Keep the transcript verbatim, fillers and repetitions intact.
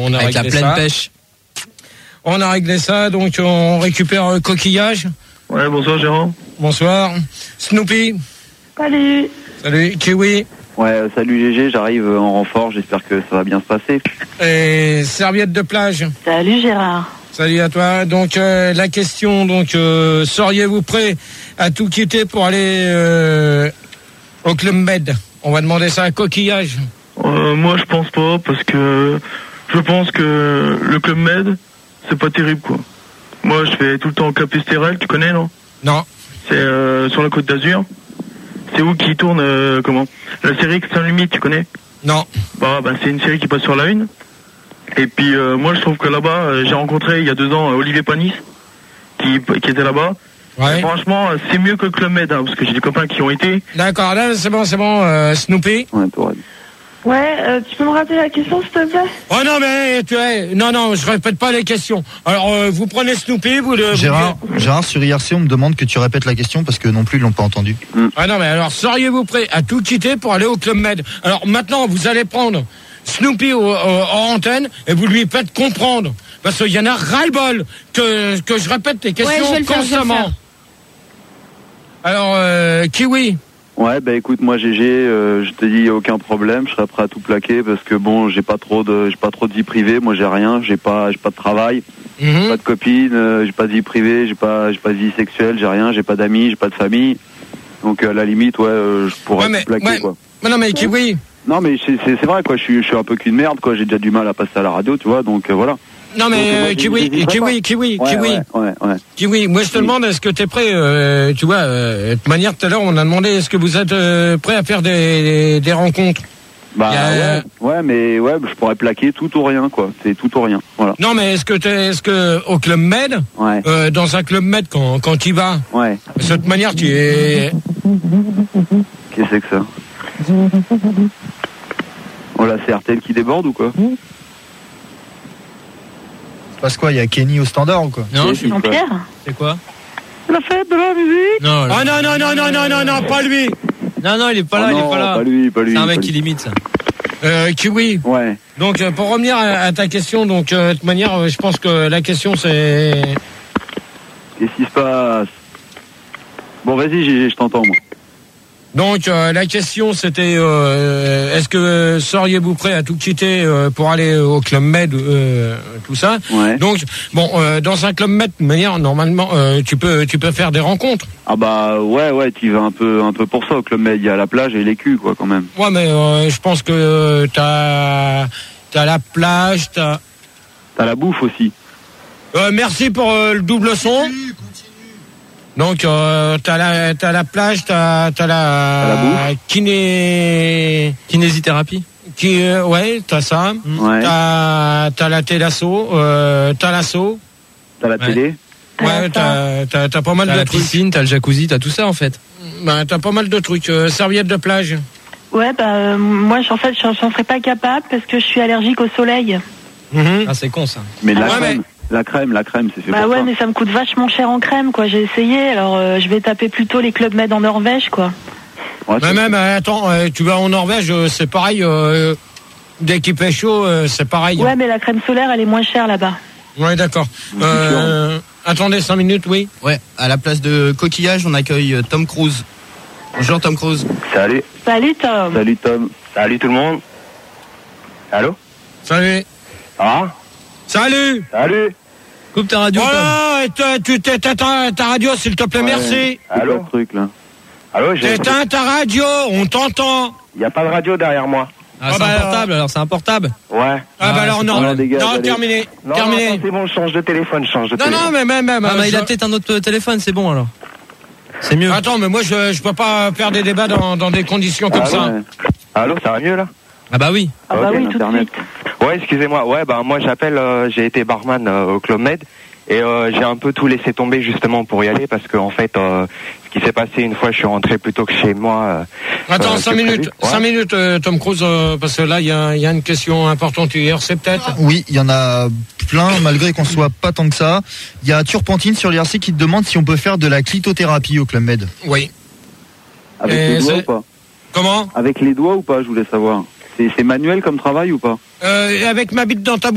on a avec la réglé pleine ça. pêche. On a réglé ça, donc on récupère euh, coquillage. Ouais, bonsoir Gérard. Bonsoir. Snoopy. Salut. Salut. Kiwi. Ouais, euh, salut G G, j'arrive en renfort, j'espère que ça va bien se passer. Et serviette de plage. Salut Gérard. Salut à toi. Donc euh, la question, donc euh, seriez-vous prêt à tout quitter pour aller euh, au Club Med? On va demander ça à Coquillage. Euh, moi je pense pas, parce que je pense que le Club Med, c'est pas terrible quoi. Moi je fais tout le temps au Cap Estérel, tu connais non? Non. C'est euh, sur la Côte d'Azur. C'est où qui tourne euh, comment? La série Sans Limite, tu connais? Non. Bah, bah c'est une série qui passe sur la une. Et puis euh, moi je trouve que là-bas, euh, j'ai rencontré il y a deux ans euh, Olivier Panis, qui, qui était là-bas. Ouais. Et franchement, euh, c'est mieux que le Club Med, hein, parce que j'ai des copains qui ont été. D'accord, là c'est bon, c'est bon. Euh, Snoopy. Ouais, toi. Ouais, euh, tu peux me rappeler la question s'il te plaît? Oh non mais tu es, non non, je répète pas les questions. Alors euh, vous prenez Snoopy, vous le. Gérard, Gérard sur I R C, on me demande que tu répètes la question parce que non plus ils l'ont pas entendu. Ah non mais alors seriez-vous prêt à tout quitter pour aller au Club Med? Alors maintenant vous allez prendre Snoopy au, au, en antenne et vous lui faites comprendre parce qu'il y en a ras-le-bol que que je répète les questions Ouais, je vais le faire, je vais le constamment. faire. Alors euh, Kiwi. Ouais, bah écoute, moi G G, euh, je te dis, y a aucun problème, je serai prêt à tout plaquer parce que bon, j'ai pas trop de, j'ai pas trop de vie privée, moi j'ai rien, j'ai pas, j'ai pas de travail, Mm-hmm. pas de copine, euh, j'ai pas de vie privée, j'ai pas, j'ai pas de vie sexuelle, j'ai rien, j'ai pas d'amis, j'ai pas de famille, donc à la limite, ouais, euh, je pourrais Ouais, mais- tout plaquer ouais. quoi. Mais non mais Kiwi. Non mais c'est, c'est, c'est vrai quoi, je suis, je suis un peu qu'une merde quoi, j'ai déjà du mal à passer à la radio, tu vois, donc euh, voilà. Non mais Donc, euh, moi, Kiwi, j'hésiterai Kiwi, pas. Kiwi, Ouais, Kiwi, ouais, ouais, ouais. Kiwi. Moi je te Oui. demande est-ce que t'es prêt? euh, Tu vois, euh, de toute manière tout à l'heure on a demandé est-ce que vous êtes euh, prêt à faire des, des, des rencontres? Bah Y a- ouais, ouais, mais ouais, je pourrais plaquer tout ou rien quoi, c'est tout ou rien, voilà. Non mais est-ce que t'es, est-ce que au Club Med, Ouais, euh, dans un Club Med quand quand tu y vas, ouais. de cette manière tu es. Qu'est-ce que c'est que ça? Oh là, c'est R T L qui déborde ou quoi? C'est parce quoi, il y a Kenny au standard ou quoi? Non, je suis. Jean-Pierre? C'est quoi? La fête de la musique. Non, Ah non non non non non non non pas lui. non, non, il est pas Oh là, il non, est pas là. pas lui, pas lui. C'est un pas mec lui. qui limite ça. Euh, Kiwi. Ouais. Donc euh, pour revenir à, à ta question, donc euh, de toute manière, euh, je pense que la question c'est. Qu'est-ce qui se passe? Bon, vas-y, G G, je t'entends, moi. Donc euh, la question c'était euh, est-ce que seriez-vous prêt à tout quitter euh, pour aller au Club Med, euh, tout ça? Ouais. Donc bon, euh, dans un Club Med, de manière normalement, euh, tu peux tu peux faire des rencontres. Ah bah, ouais, ouais, tu vas un peu, un peu pour ça, au Club Med, il y a la plage et les culs, quoi, quand même. Ouais, mais euh, je pense que euh, t'as t'as la plage, t'as. T'as la bouffe aussi. Euh, merci pour euh, le double son. Donc euh, t'as la t'as la plage, t'as t'as la, T'as la bouffe. kiné Kinésithérapie. qui euh, ouais t'as ça. Ouais. T'as t'as la télasso, euh, t'as l'assaut. T'as la Ouais. télé. Ouais, t'as t'as t'as pas mal T'as de la trucs. piscine, t'as le jacuzzi, t'as tout ça en fait. Bah, t'as pas mal de trucs. Euh, serviette de plage. Ouais, bah euh, moi en fait j'en j'en serais pas capable parce que je suis allergique au soleil. Mhm. Ah, c'est con ça. Mais la Ouais, crème. La crème, la crème, c'est fait Bah pour ouais, ça. mais ça me coûte vachement cher en crème quoi. J'ai essayé, alors euh, je vais taper plutôt les clubs Med en Norvège quoi. Ouais, Mais c'est- même euh, attends, euh, tu vas en Norvège, euh, c'est pareil. Euh, dès qu'il fait chaud, euh, c'est pareil. Ouais, mais la crème solaire elle est moins chère là-bas. Ouais, d'accord. Euh, attendez cinq minutes, oui. Ouais, à la place de Coquillage, on accueille euh, Tom Cruise. Bonjour Tom Cruise. Salut. Salut Tom. Salut, Tom. Salut tout le monde. Allô? Salut. Ah? Salut. Salut? Coupe ta radio, Tom. Voilà, et toi, tu t'éteins ta, ta radio, s'il te plaît, merci. C'est Allô? quoi ce truc, là? Allô, j'ai... T'éteins ta radio, on t'entend. Il n'y a pas de radio derrière moi. Ah, Ah c'est bah, un portable, alors c'est un portable. Ouais. Ah, Ah, bah alors c'est non, pas mal, les gars, non, allez. terminé, Non, terminé. non, c'est bon, je change de téléphone, je change de Non, téléphone. non, mais même, même. Ah, euh, mais il a je- peut-être un autre téléphone, c'est bon alors. C'est mieux. Attends, mais moi, je, je peux pas faire des débats dans, dans des conditions comme Ah, ça. Ouais. Allô, ça va mieux là? Ah bah oui. Ah bah Ok, oui, tout de Internet. suite. Ouais, excusez-moi. Ouais, bah moi j'appelle, euh, j'ai été barman euh, au Club Med et euh, j'ai un peu tout laissé tomber justement pour y aller parce que en fait, euh, ce qui s'est passé une fois, je suis rentré plus tôt que chez moi. euh, Attends, euh, cinq que minutes, prévu. Ouais. cinq minutes, euh, Tom Cruise, euh, parce que là, il y a, il y a une question importante hier, c'est peut-être. Oui, il y en a plein, malgré qu'on soit pas tant que ça. Il y a Turpentine sur l'I R C qui te demande si on peut faire de la clitothérapie au Club Med. Oui. Avec Et les doigts c'est- ou pas? Comment? Avec les doigts ou pas, je voulais savoir. C'est, c'est manuel comme travail ou pas? Euh, avec ma bite dans ta bouche.